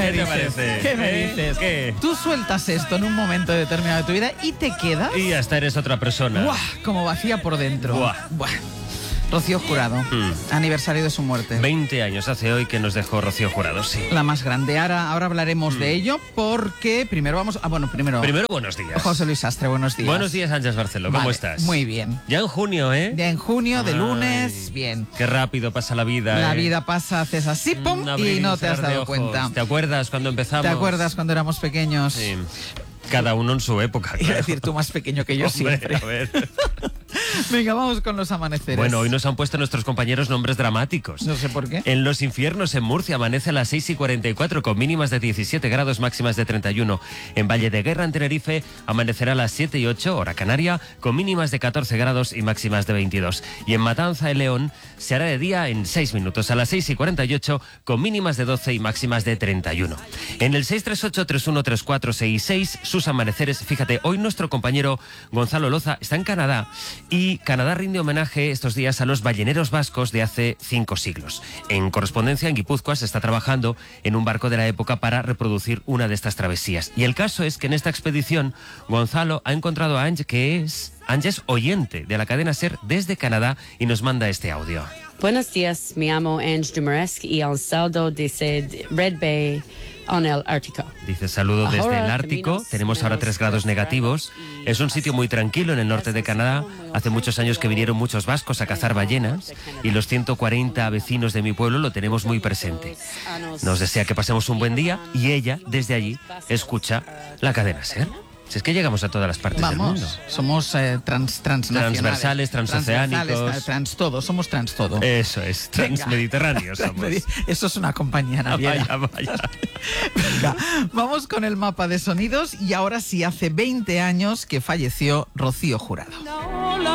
¿Qué te dices? parece? ¿Qué me dices? ¿Qué? Tú sueltas esto en un momento determinado de tu vida y te quedas... Y hasta eres otra persona. ¡Buah! Como vacía por dentro. Buah. ¡Buah! Rocío Jurado, aniversario de su muerte. 20 años hace hoy que nos dejó Rocío Jurado, sí. La más grande. Ahora hablaremos de ello porque primero vamos... primero buenos días. José Luis Sastre, buenos días. Buenos días, Ángeles Barceló, ¿cómo Vale, estás? Muy bien. Ya en junio, ¿eh? Ya en junio, de Ay, lunes, bien. Qué rápido pasa la vida, La ¿eh? vida pasa, haces así, pum, Un abrir y no te has cerrar de dado ojos. cuenta. ¿Te acuerdas cuando empezamos? ¿Te acuerdas cuando éramos pequeños? Sí. Cada uno en su época, Iba a claro. decir tú más pequeño que yo Hombre, siempre. a ver. Venga, vamos con los amaneceres. Bueno, hoy nos han puesto nuestros compañeros nombres dramáticos. No sé por qué. En Los Infiernos, en Murcia, amanece a las 6:44 con mínimas de 17 grados, máximas de 31. En Valle de Guerra, en Tenerife, amanecerá a las 7:08, hora canaria, con mínimas de 14 grados y máximas de 22. Y en Matanza, en León, se hará de día en 6 minutos, a las 6:48, con mínimas de 12 y máximas de 31. En el 638-313466, sus amaneceres, fíjate, hoy nuestro compañero Gonzalo Loza está en Canadá y Canadá rinde homenaje estos días a los balleneros vascos de hace 5 siglos. En correspondencia, en Guipúzcoa se está trabajando en un barco de la época para reproducir una de estas travesías. Y el caso es que en esta expedición Gonzalo ha encontrado a Ange, que es oyente de la cadena SER desde Canadá, y nos manda este audio. Buenos días, me llamo Ange Dumaresque y el saldo dice Red Bay en el Ártico. Dice, saludo desde el Ártico, tenemos ahora 3 grados negativos, es un sitio muy tranquilo en el norte de Canadá, hace muchos años que vinieron muchos vascos a cazar ballenas y los 140 vecinos de mi pueblo lo tenemos muy presente. Nos desea que pasemos un buen día y ella, desde allí, escucha la cadena SER. Si es que llegamos a todas las partes del mundo. Somos transnacionales. Transversales, transoceánicos. Trans todo, somos trans todo. Eso es, transmediterráneos somos. Eso es una compañía naviera. Vaya. Venga, vamos con el mapa de sonidos y ahora sí, hace 20 años que falleció Rocío Jurado.